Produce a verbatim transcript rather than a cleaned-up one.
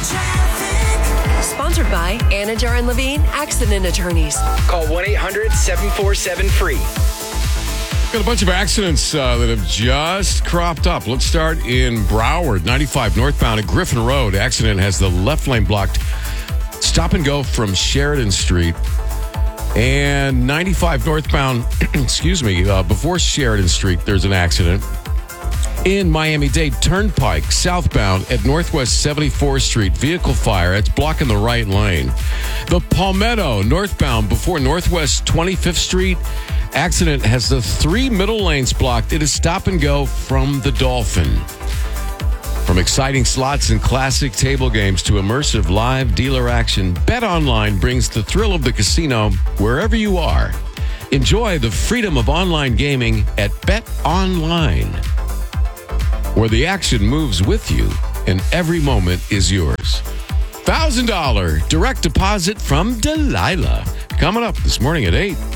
Sponsored by Anajar and Levine Accident Attorneys. Call one eight hundred seven four seven free. Got a bunch of accidents uh, that have just cropped up. Let's start in Broward, ninety-five northbound at Griffin Road. Accident has the left lane blocked. Stop and go from Sheridan Street. And ninety-five northbound, excuse me, uh, before Sheridan Street, there's an accident. In Miami-Dade Turnpike, southbound at Northwest seventy-fourth Street, vehicle fire. It's blocking the right lane. The Palmetto, northbound before Northwest twenty-fifth Street. Accident has the three middle lanes blocked. It is stop and go from the Dolphin. From exciting slots and classic table games to immersive live dealer action, BetOnline brings the thrill of the casino wherever you are. Enjoy the freedom of online gaming at BetOnline, where the action moves with you and every moment is yours. one thousand dollars direct deposit from Delilah. Coming up this morning at eight.